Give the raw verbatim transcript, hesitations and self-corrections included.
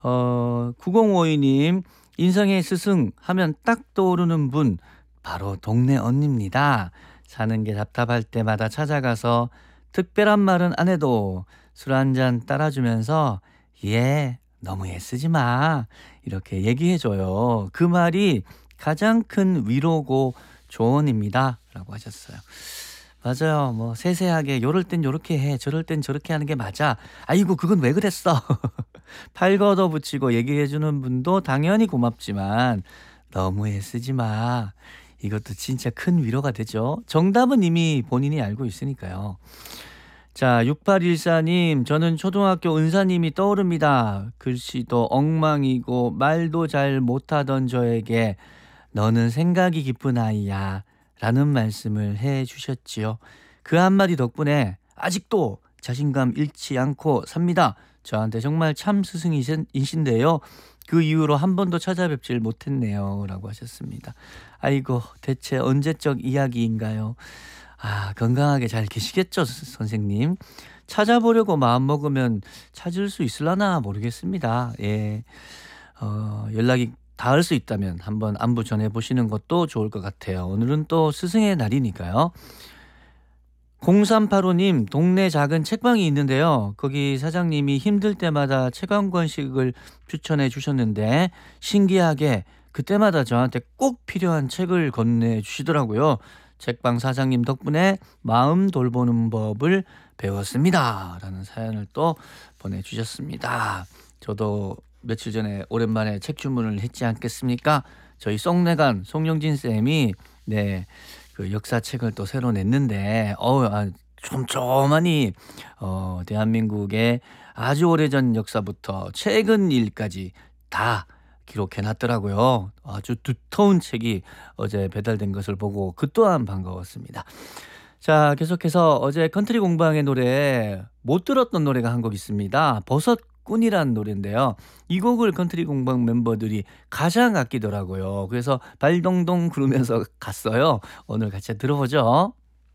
어 구공오이 님 인생의 스승 하면 딱 떠오르는 분 바로 동네 언니입니다. 사는 게 답답할 때마다 찾아가서 특별한 말은 안 해도 술 한잔 따라주면서 "얘 너무 애쓰지 마." 이렇게 얘기해 줘요. 그 말이 가장 큰 위로고 조언입니다. 라고 하셨어요. 맞아요. 뭐 세세하게 요럴 땐 요렇게 해. 저럴 땐 저렇게 하는 게 맞아. "아이고 그건 왜 그랬어?" 팔 걷어붙이고 얘기해 주는 분도 당연히 고맙지만 "너무 애쓰지 마." 이것도 진짜 큰 위로가 되죠. 정답은 이미 본인이 알고 있으니까요. 자 육팔일사 님 저는 초등학교 은사님이 떠오릅니다. 글씨도 엉망이고 말도 잘 못하던 저에게 "너는 생각이 깊은 아이야." 라는 말씀을 해 주셨지요. 그 한마디 덕분에 아직도 자신감 잃지 않고 삽니다. 저한테 정말 참 스승이신데요. 그 이후로 한 번도 찾아뵙질 못했네요. 라고 하셨습니다. 아이고 대체 언제적 이야기인가요? 아 건강하게 잘 계시겠죠 선생님? 찾아보려고 마음먹으면 찾을 수 있을라나 모르겠습니다. 예. 어 연락이 닿을 수 있다면 한번 안부 전해 보시는 것도 좋을 것 같아요. 오늘은 또 스승의 날이니까요. 공삼팔오 님 동네 작은 책방이 있는데요. 거기 사장님이 힘들 때마다 책 한 권씩을 추천해 주셨는데 신기하게 그때마다 저한테 꼭 필요한 책을 건네 주시더라고요. 책방 사장님 덕분에 마음 돌보는 법을 배웠습니다. 라는 사연을 또 보내주셨습니다. 저도 며칠 전에 오랜만에 책 주문을 했지 않겠습니까? 저희 쏙내간 송영진 쌤이 네, 그 역사책을 또 새로 냈는데 어우 아 촘촘하니 어 대한민국의 아주 오래전 역사부터 최근 일까지 다 기록해 놨더라고요. 아주 두터운 책이 어제 배달된 것을 보고 그 또한 반가웠습니다. 자 계속해서 어제 컨트리 공방의 노래 못 들었던 노래가 한 곡 있습니다. 버섯꾼이라는 노래인데요. 이 곡을 컨트리 공방 멤버들이 가장 아끼더라고요. 그래서 발동동 구르면서 갔어요. 오늘 같이 들어보죠.